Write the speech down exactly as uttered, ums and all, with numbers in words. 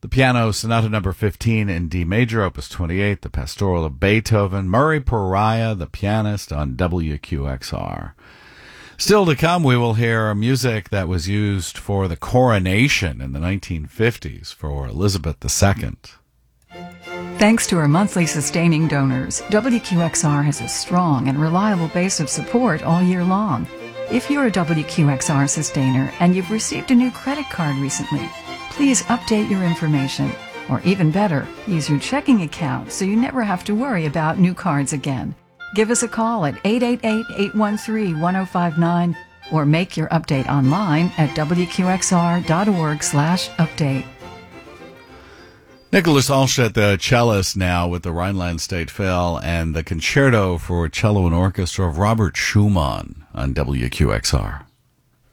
The piano Sonata number fifteen in D major, opus twenty-eight, the Pastoral of Beethoven, Murray Pariah, the pianist, on W Q X R. Still to come, we will hear music that was used for the coronation in the nineteen fifties for Elizabeth the Second. Thanks to our monthly sustaining donors, W Q X R has a strong and reliable base of support all year long. If you're a W Q X R sustainer and you've received a new credit card recently, please update your information. Or even better, use your checking account so you never have to worry about new cards again. Give us a call at eight eight eight, eight one three, one zero five nine or make your update online at W Q X R dot org slash update. Nicholas Alshet, the cellist now with the Rhineland State Phil, and the concerto for cello and orchestra of Robert Schumann on W Q X R.